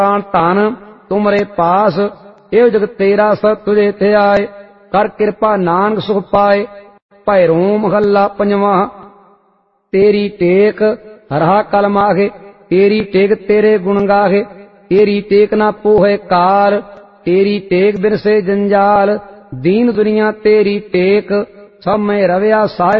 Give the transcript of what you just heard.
ਧਨ ਤੁਮਰੇ ਪਾਸ, ਇਹ ਜਗ ਤੇਰਾ ਸਭ ਤੁਝੇ ਤੇ ਆਏ। ਕਰ ਕਿਰਪਾ ਨਾਨਕ ਸੁਖ ਪਾਏ। ਭੈਰੋਂ ਮਹੱਲਾ ਪੰਜਵਾਂ। ਤੇਰੀ ਟੇਕ ਹਰਾ ਕਲ ਮਾਗੇ, ਤੇਰੀ ਟੇਕ ਤੇਰੇ ਗੁਣ ਗਾਹੇ। ਤੇਰੀ ਟੇਕ ਨਾ ਪੋਹੇ ਕਾਲ, ਤੇਰੀ ਟੇਕ ਬਿਰਸੇ ਜੰਜਾਲ। ਦੀਨ ਦੁਨੀਆ ਤੇਰੀ ਟੇਕ, ਸਭ ਮੈਂ ਰਵਿਆ ਸਾਹਿਬ